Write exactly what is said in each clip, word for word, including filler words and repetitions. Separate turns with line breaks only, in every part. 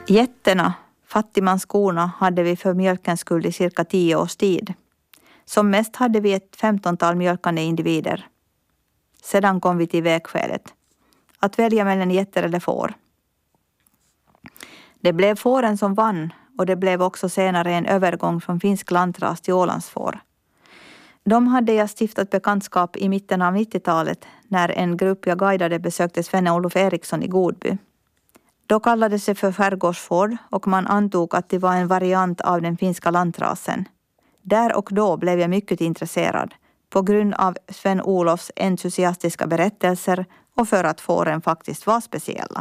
Getterna, fattigmanskorna, hade vi för mjölkens skull i cirka tio års tid. Som mest hade vi ett femtontal mjölkande individer. Sedan kom vi till vägskälet. Att välja mellan getter eller får. Det blev fåren som vann och det blev också senare en övergång från finsk lantras till ålandsfår. De hade jag stiftat bekantskap i mitten av nittiotalet när en grupp jag guidade besökte Sven-Olof Eriksson i Godby. Då kallade sig för skärgårdsfår och man antog att det var en variant av den finska lantrasen. Där och då blev jag mycket intresserad på grund av Sven-Olofs entusiastiska berättelser och för att fåren faktiskt var speciella.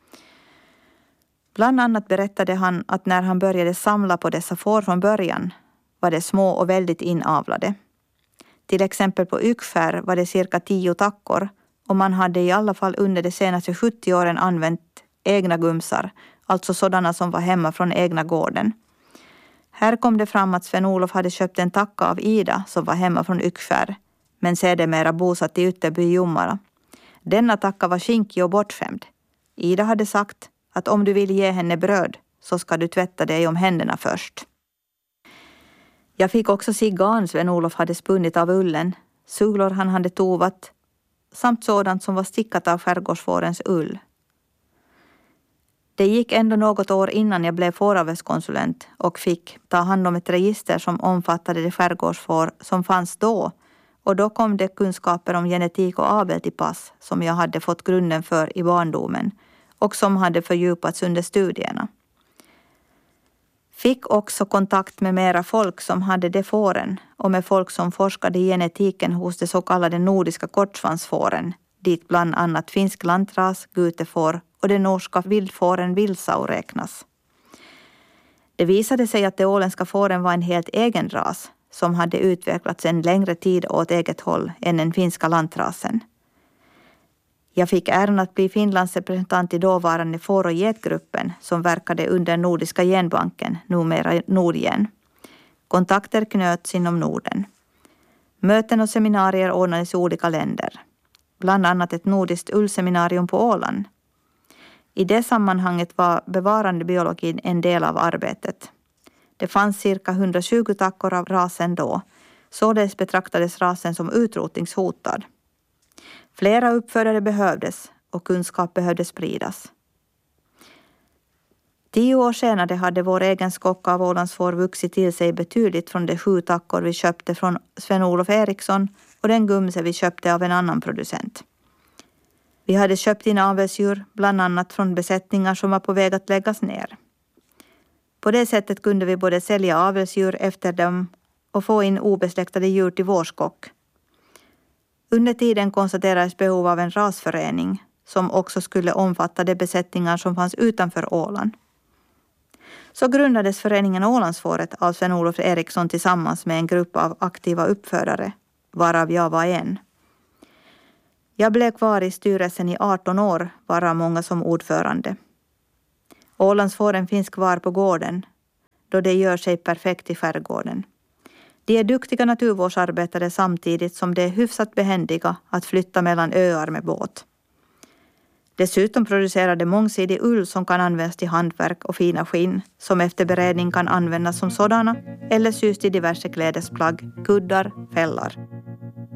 Bland annat berättade han att när han började samla på dessa får från början var de små och väldigt inavlade. Till exempel på Yxskär var det cirka tio tackor och man hade i alla fall under de senaste sjuttio åren använt egna gumsar, alltså sådana som var hemma från egna gården. Här kom det fram att Sven-Olof hade köpt en tacka av Ida som var hemma från Yxskär, men sedermera bosatt i Ytterby i Jomara. Denna tacka var skinkig och bortskämd. Ida hade sagt att om du vill ge henne bröd så ska du tvätta dig om händerna först. Jag fick också se garn Sven-Olof hade spunnit av ullen, sulor han hade tovat, samt sådant som var stickat av skärgårdsfårens ull. Det gick ändå något år innan jag blev fåravelskonsulent och fick ta hand om ett register som omfattade de skärgårdsfår som fanns då, och då kom det kunskaper om genetik och avel till pass som jag hade fått grunden för i barndomen och som hade fördjupats under studierna. Fick också kontakt med mera folk som hade de fåren och med folk som forskade i genetiken hos de så kallade nordiska kortsvansfåren, dit bland annat finsk lantras, gutefår och den norska vildfåren vildsau räknas. Det visade sig att de åländska fåren var en helt egen ras som hade utvecklats en längre tid åt eget håll än den finska lantrasen. Jag fick äran att bli Finlands representant i dåvarande får- och getgruppen som verkade under Nordiska genbanken, numera Nordgen. Kontakter knöts inom Norden. Möten och seminarier ordnades i olika länder. Bland annat ett nordiskt ullseminarium på Åland. I det sammanhanget var bevarande biologin en del av arbetet. Det fanns cirka hundratjugo tackor av rasen då, således betraktades rasen som utrotningshotad. Flera uppfödare behövdes och kunskap behövde spridas. Tio år senare hade vår egen skock av ålandsfår vuxit till sig betydligt från de sju tackor vi köpte från Sven-Olof Eriksson och den gumse vi köpte av en annan producent. Vi hade köpt in avelsdjur bland annat från besättningar som var på väg att läggas ner. På det sättet kunde vi både sälja avelsdjur efter dem och få in obesläktade djur till vår skock. Under tiden konstaterades behov av en rasförening som också skulle omfatta de besättningar som fanns utanför Åland. Så grundades föreningen Ålandsfåret av Sven-Olof Eriksson tillsammans med en grupp av aktiva uppfödare, varav jag var en. Jag blev kvar i styrelsen i arton år, varav många som ordförande. Ålandsfåren finns kvar på gården, då det gör sig perfekt i skärgården. De är duktiga naturvårdsarbetare samtidigt som de är hyfsat behändiga att flytta mellan öar med båt. Dessutom producerar de mångsidig ull som kan användas till hantverk och fina skinn som efter beredning kan användas som sådana eller sys till diverse klädesplagg, kuddar, fällar.